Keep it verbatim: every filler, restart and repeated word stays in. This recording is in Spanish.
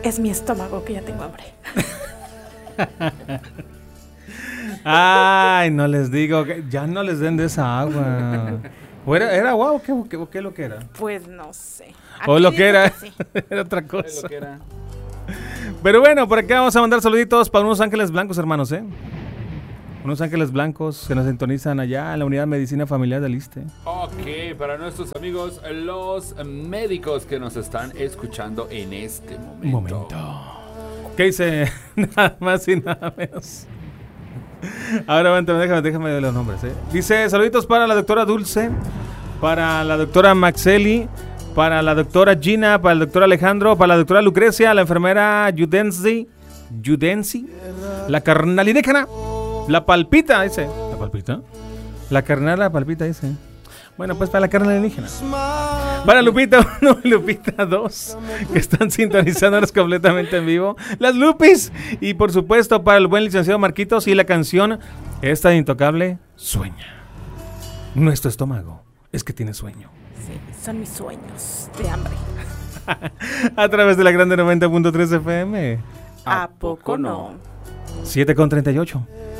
Es mi estómago que ya tengo hambre. Ay, no les digo, que ya no les den de esa agua. ¿O era, era agua o qué, o qué, o qué lo que era? Pues no sé. O Aquí lo que dice era, sí. era otra Es cosa. lo que era. Pero bueno, por acá vamos a mandar saluditos para unos ángeles blancos, hermanos, ¿eh? Unos ángeles blancos que nos sintonizan allá en la unidad de medicina familiar del Iste. Ok, para nuestros amigos, los médicos que nos están escuchando en este momento. Un momento. ¿Qué dice? Nada más y nada menos. Ahora, aguántame, déjame, déjame ver los nombres, ¿eh? Dice, saluditos para la doctora Dulce, para la doctora Maxeli, para la doctora Gina, para el doctor Alejandro, para la doctora Lucrecia, la enfermera Yudensi, Yudensi, la carnalidécana, la palpita, dice. ¿La palpita? La carnal, la palpita, dice. Bueno, pues para la carne alienígena. Para Lupita uno y Lupita dos, que están sintonizándonos completamente en vivo. Las Lupis. Y por supuesto para el buen licenciado Marquitos y la canción esta de Intocable, Sueña. Nuestro estómago es que tiene sueño. Sí, son mis sueños de hambre. A través de la grande noventa punto tres F M. ¿A poco no? siete con treinta y ocho.